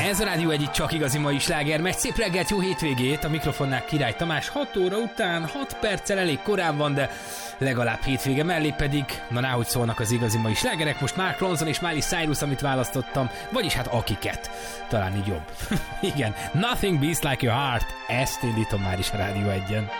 Ez a Rádió egyik csak igazi mai sláger. Megy, szép reggelt, jó hétvégét, a mikrofonnál Király Tamás. 6 óra után, 6 perccel elég korán van, de legalább hétvége mellé pedig, na náhogy szólnak az igazi mai slágerek. Most Mark Ronson és Miley Cyrus, amit választottam, vagyis hát akiket, talán így jobb. Igen, Nothing Beats Like Your Heart, ezt indítom már is a Rádió 1-en.